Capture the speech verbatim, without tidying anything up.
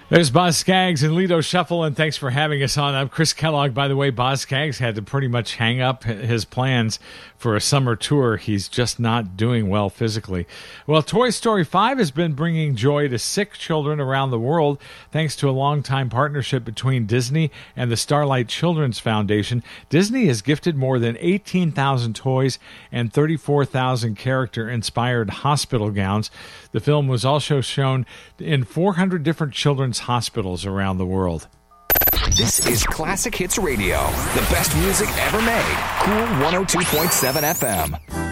There's Boz Scaggs and Lido Shuffle, and thanks for having us on. I'm Chris Kellogg. By the way, Boz Scaggs had to pretty much hang up his plans for a summer tour. He's just not doing well physically. Well, Toy Story five has been bringing joy to sick children around the world thanks to a long-time partnership between Disney and the Starlight Children's Foundation. Disney has gifted more than eighteen thousand toys and thirty-four thousand character-inspired hospital gowns. The film was also shown in four hundred different children's hospitals around the world. This is Classic Hits Radio, the best music ever made. Cool one oh two point seven F M.